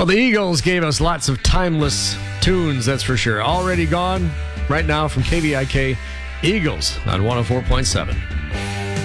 Well, the Eagles gave us lots of timeless tunes, that's for sure. Already Gone, right now from KVIK, Eagles on 104.7.